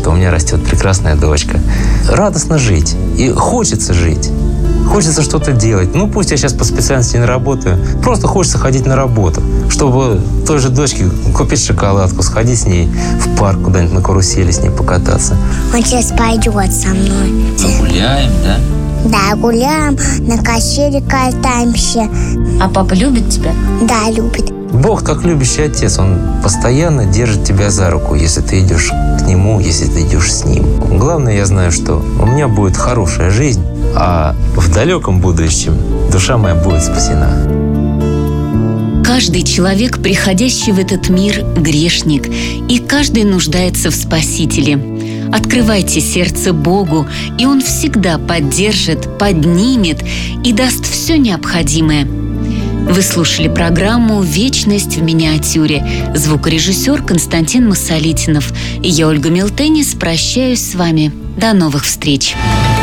что у меня растет прекрасная дочка. Радостно жить. И хочется жить. Хочется что-то делать. Ну, пусть я сейчас по специальности не работаю. Просто хочется ходить на работу. Чтобы той же дочке купить шоколадку, сходить с ней в парк куда-нибудь на карусели с ней покататься. Он сейчас пойдет со мной. Мы гуляем, да? Да, гуляем, на качели катаемся. А папа любит тебя? Да, любит. Бог, как любящий отец, Он постоянно держит тебя за руку, если ты идешь к Нему, если ты идешь с Ним. Главное, я знаю, что у меня будет хорошая жизнь, а в далеком будущем душа моя будет спасена. Каждый человек, приходящий в этот мир, грешник, и каждый нуждается в Спасителе. Открывайте сердце Богу, и Он всегда поддержит, поднимет и даст все необходимое. Вы слушали программу «Вечность в миниатюре». Звукорежиссер Константин Масолитинов. И я, Ольга Милтенис, прощаюсь с вами. До новых встреч!